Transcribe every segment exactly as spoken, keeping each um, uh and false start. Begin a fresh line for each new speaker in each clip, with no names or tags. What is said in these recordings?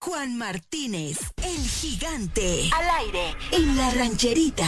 Juan Martínez, el gigante, al aire, en la rancherita.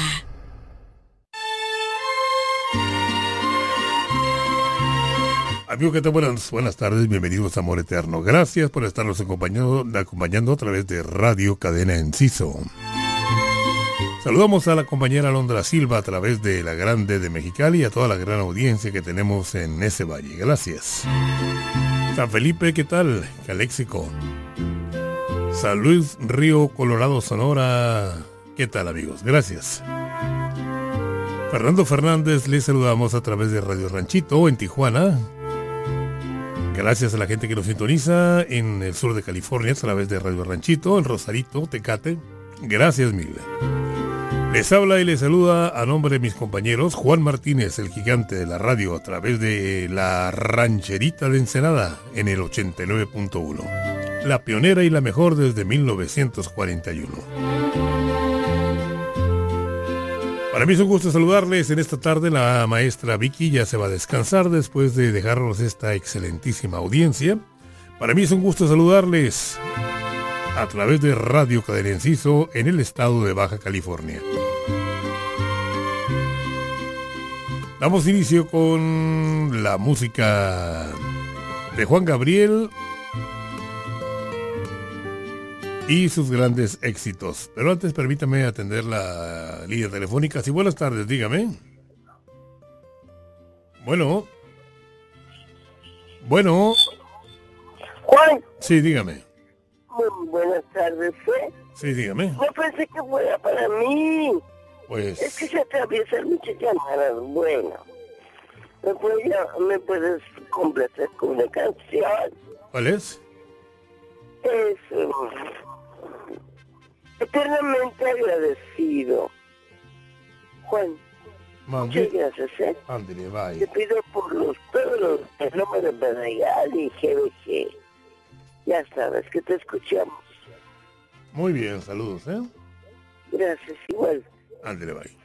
Amigos, ¿qué tal? Buenas, buenas tardes, bienvenidos a Amor Eterno. Gracias por estarnos acompañando, acompañando a través de Radio Cadena Enciso. Saludamos a la compañera Alondra Silva a través de La Grande de Mexicali y a toda la gran audiencia que tenemos en ese valle. Gracias. San Felipe, ¿qué tal? Caléxico. San Luis Río Colorado, Sonora. ¿Qué tal, amigos? Gracias. Fernando Fernández, les saludamos a través de Radio Ranchito en Tijuana. Gracias a la gente que nos sintoniza en el sur de California a través de Radio Ranchito, en Rosarito, Tecate. Gracias mil. Les habla y les saluda a nombre de mis compañeros Juan Martínez, el gigante de la radio, a través de la rancherita de Ensenada en el ochenta y nueve punto uno. La pionera y la mejor desde mil novecientos cuarenta y uno. Para mí es un gusto saludarles en esta tarde. La maestra Vicky ya se va a descansar después de dejarnos esta excelentísima audiencia. Para mí es un gusto saludarles a través de Radio Cadena Enciso en el estado de Baja California. Damos inicio con la música de Juan Gabriel y sus grandes éxitos. Pero antes permítame atender la línea telefónica. Sí, buenas tardes, dígame. Bueno. Bueno.
Juan.
Sí, dígame.
Muy buenas tardes, ¿eh?
Sí, dígame.
No pensé que fuera para mí.
Pues...
Es que se atraviesan muchas llamadas. Bueno. ¿Me puedes, me puedes complacer con una canción?
¿Cuál es?
Es... Um, eternamente agradecido. Juan,
Mande.
muchas gracias, ¿eh?
Ándale, bye.
Te pido por los todos los el número de Pedregal y G B G. Ya sabes que te escuchamos.
Muy bien, saludos, ¿eh?
Gracias, igual.
Ándale, bye.